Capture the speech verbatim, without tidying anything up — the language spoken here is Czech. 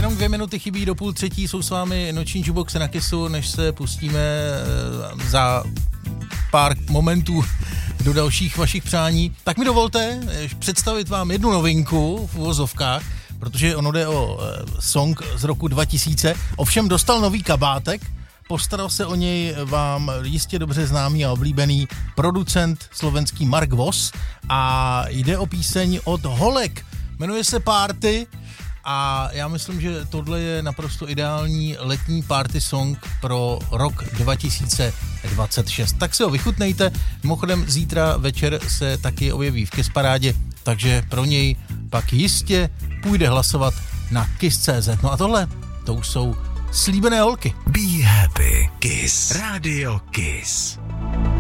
Jenom dvě minuty chybí do půl třetí, jsou s vámi noční juboxy na Kissu, než se pustíme za pár momentů do dalších vašich přání. Tak mi dovolte představit vám jednu novinku v uvozovkách, protože ono jde o song z roku dva tisíce, ovšem dostal nový kabátek, postaral se o něj vám jistě dobře známý a oblíbený producent slovenský Mark Voss a jde o píseň od Holek. Jmenuje se Party a já myslím, že tohle je naprosto ideální letní party song pro rok dva tisíce dvacet šest. Tak si ho vychutnejte. Mimochodem zítra večer se taky objeví v Kiss Parádě, takže pro něj pak jistě půjde hlasovat na kiss tečka cé zet. No a tohle, to už jsou slíbené holky. Be happy. Kiss. Radio Kiss.